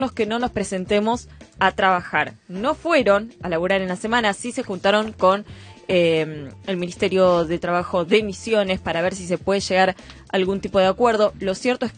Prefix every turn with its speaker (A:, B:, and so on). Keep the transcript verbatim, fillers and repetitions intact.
A: que no nos presentemos a trabajar. No fueron a laburar en la semana, sí se juntaron con eh, el Ministerio de Trabajo de Misiones para ver si se puede llegar a algún tipo de acuerdo. Lo cierto es